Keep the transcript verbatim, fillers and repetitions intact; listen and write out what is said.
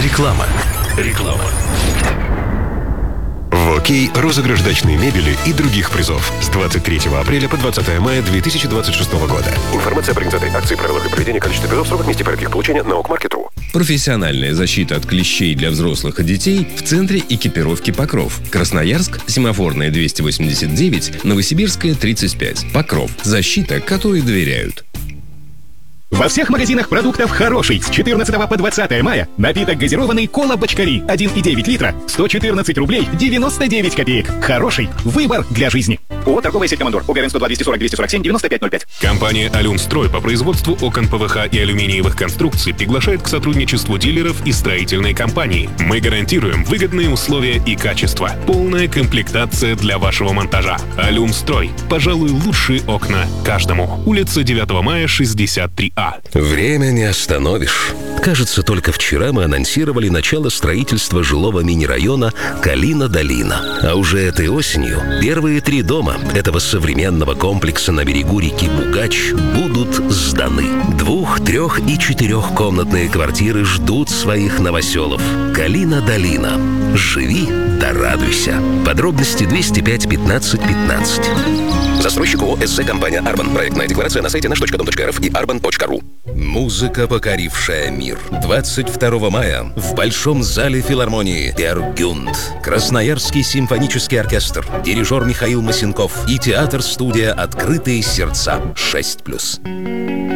Реклама. Реклама. В ОК розыгрыш дачной мебели и других призов с двадцать третьего апреля по двадцатое мая две тысячи двадцать шестого года. Информация об организации акции, правилах и проведении, количество призов, сроках, месте порядке их получения на ОКМаркет.ру. Профессиональная защита от клещей для взрослых и детей в центре экипировки «Покров». Красноярск, Семафорная двести восемьдесят девять, Новосибирская тридцать пять. «Покров». Защита, которой доверяют. Во всех магазинах продуктов «Хороший» с четырнадцатого по двадцатое мая напиток газированный «Кола Бочкари» один и девять литра, сто четырнадцать рублей девяносто девять копеек. «Хороший» – выбор для жизни. ООО «Торговая сеть Командор». ОГРН сто два двести сорок двести сорок семь девяносто пять ноль пять. Компания «Алюмстрой» по производству окон ПВХ и алюминиевых конструкций приглашает к сотрудничеству дилеров и строительной компании. Мы гарантируем выгодные условия и качество. Полная комплектация для вашего монтажа. «Алюмстрой». Пожалуй, лучшие окна каждому. Улица девятого мая, шестьдесят три А. Время не остановишь. Кажется, только вчера мы анонсировали начало строительства жилого мини-района Калина-Долина. А уже этой осенью первые три дома этого современного комплекса на берегу реки Бугач будут сданы. Двух-, трех- и четырехкомнатные квартиры ждут своих новоселов. Калина-Долина. Живи да радуйся. Подробности двести пять пятнадцать пятнадцать. Застройщик ООО «СЗ Компания Арбан». Проектная декларация на сайте наш точка дом точка рф и арбан точка ру. Музыка, покорившая мир. двадцать второго мая в Большом зале филармонии Пер Гюнд. Красноярский симфонический оркестр, дирижер Михаил Масенков и театр-студия «Открытые сердца» шесть плюс.